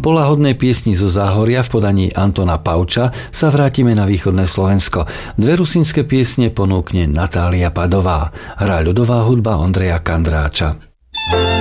Po lahodnej piesni zo Záhoria v podaní Antona Pauča sa vrátime na východné Slovensko. Dve rusínske piesne ponúkne Natália Padová. Hrá ľudová hudba Ondreja Kandráča.